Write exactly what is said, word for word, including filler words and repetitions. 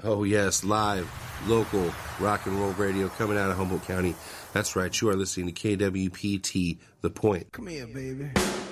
Oh, yes, live, local rock and roll radio coming out of Humboldt County. That's right, you are listening to K W P T, The Point. Come here, baby.